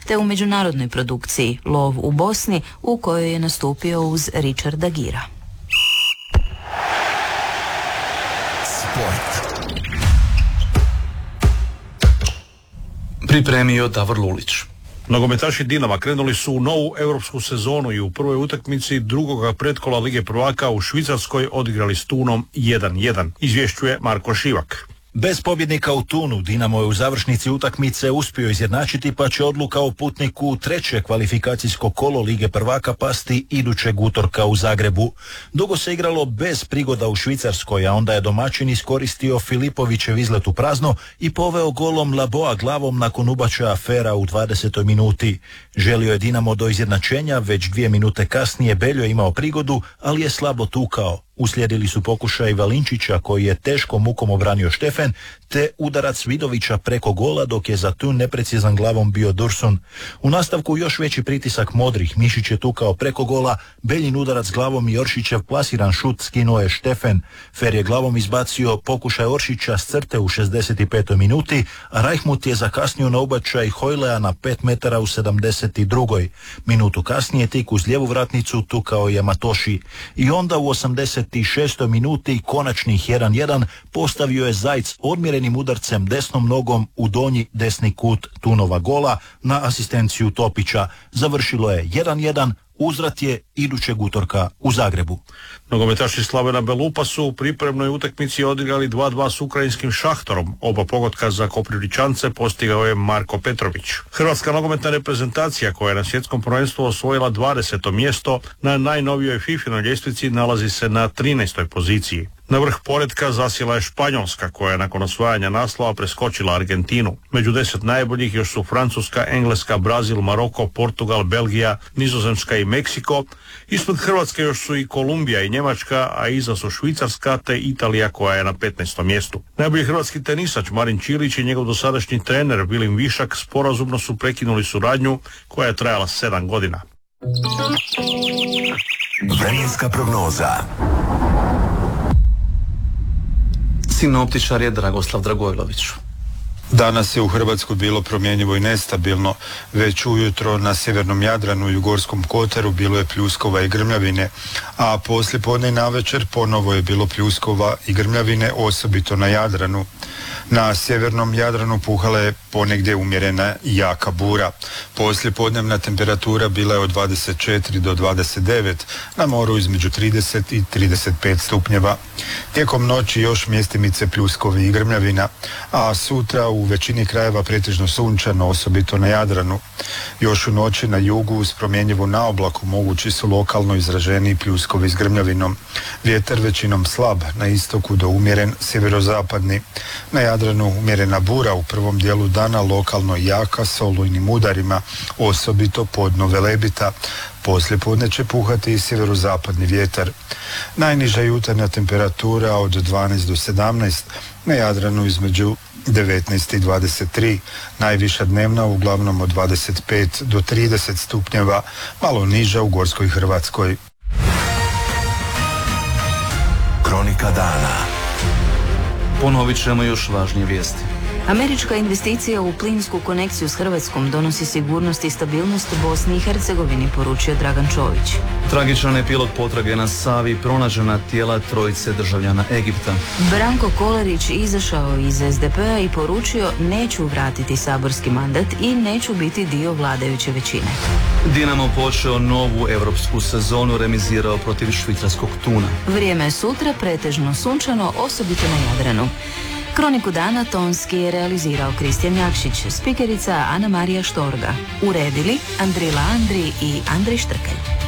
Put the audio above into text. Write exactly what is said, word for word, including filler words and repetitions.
te u međunarodnoj produkciji Lov u Bosni, u kojoj je nastupio uz Richarda Gira. Sport. Pripremio Davor Lulić. Nogometaši Dinama krenuli su u novu europsku sezonu i u prvoj utakmici drugoga pretkola Lige prvaka u Švicarskoj odigrali s Tunom jedan jedan, izvješćuje Marko Šivak. Bez pobjednika u Tunu, Dinamo je u završnici utakmice uspio izjednačiti, pa će odluka o putniku u treće kvalifikacijsko kolo Lige prvaka pasti idućeg utorka u Zagrebu. Dugo se igralo bez prigoda u Švicarskoj, a onda je domaćin iskoristio Filipovićev izlet u prazno i poveo golom Laboa glavom nakon ubačaja afera u dvadesetoj minuti. Želio je Dinamo do izjednačenja, već dvije minute kasnije Beljo je imao prigodu, ali je slabo tukao. Uslijedili su pokušaj Valinčića koji je teškom mukom obranio Štefen, te udarac Vidovića preko gola, dok je za Tun neprecizan glavom bio Dursun. U nastavku još veći pritisak Modrih, Mišić je tukao preko gola, Beljin udarac glavom i Oršićev plasiran šut skinuo je Štefen. Fer je glavom izbacio pokušaj Oršića s crte u šezdeset petoj minuti, a Rajhmut je zakasnio na ubačaj Hojlea na pet metara u sedamdeset drugoj Minutu kasnije tik uz lijevu vratnicu tukao je Matoši. I onda u osamdeset šestoj minuti konačnih jedan jedan postavio je Zajc odmjerenim udarcem desnom nogom u donji desni kut Tunova gola na asistenciju Topića. Završilo je jedan jedan, uzvrat je idućeg utorka u Zagrebu. Nogometaši Slavena Belupa su u pripremnoj utakmici odigrali dva dva s ukrajinskim Šahtorom. Oba pogotka za Koprivničance postigao je Marko Petrović. Hrvatska nogometna reprezentacija, koja je na svjetskom prvenstvu osvojila dvadeseto mjesto, na najnovijoj fifinoj ljestvici nalazi se na trinaestoj poziciji. Na vrh poretka zasjela je Španjolska, koja je nakon osvajanja naslova preskočila Argentinu. Među deset najboljih još su Francuska, Engleska, Brazil, Maroko, Portugal, Belgija, Nizozemska i Meksiko. Ispod Hrvatske još su i Kolumbija i Njemačka, a iza su Švicarska te Italija, koja je na petnaestom mjestu. Najbolji hrvatski tenisač Marin Čilić i njegov dosadašnji trener Vilim Višak sporazumno su prekinuli suradnju koja je trajala sedam godina. Vremenska prognoza. Sinoptičar je Dragoslav Dragojlović. Danas je u Hrvatskoj bilo promjenjivo i nestabilno. Već ujutro na sjevernom Jadranu i u Gorskom kotaru bilo je pljuskova i grmljavine, a poslije podne i navečer ponovo je bilo pljuskova i grmljavine, osobito na Jadranu. Na sjevernom Jadranu puhala je ponegdje umjerena i jaka bura. Poslije podnevna temperatura bila je od dvadeset četiri do dvadeset devet, na moru između trideset i trideset pet stupnjeva. Tijekom noći još mjestimice pljuskovi i grmljavina, a sutra u većini krajeva pretežno sunčano, osobito na Jadranu. Još u noći na jugu uz promjenjivu naoblaku mogući su lokalno izraženi pljuskovi s grmljavinom. Vjetar većinom slab, na istoku do umjeren sjeverozapadni. Na Jadranu umjerena bura u prvom dijelu dana, lokalno jaka s olujnim udarima, osobito podno Velebita. Poslije podne će puhati i sjeverozapadni vjetar. Najniža jutarnja temperatura od dvanaest do sedamnaest, na Jadranu između devetnaest i dvadeset tri, najviša dnevna uglavnom od dvadeset pet do trideset stupnjeva, malo niža u Gorskoj Hrvatskoj. Kronika dana. Ponovit ćemo još važnije vijesti. Američka investicija u plinsku konekciju s Hrvatskom donosi sigurnost i stabilnost Bosni i Hercegovini, poručio Dragan Čović. Tragičan epilog potrage na Savi, pronađena tijela trojice državljana Egipta. Branko Kolarić izašao iz es de pe a i poručio: neću vratiti saborski mandat i neću biti dio vladajuće većine. Dinamo počeo novu europsku sezonu, remizirao protiv švicarskog Tuna. Vrijeme je sutra pretežno sunčano, osobito na Jadranu. Kroniku dana tonski je realizirao Kristijan Jakšić, spikerica Ana Marija Štorga. Uredili Andrila Andri i Andrej Štrkelj.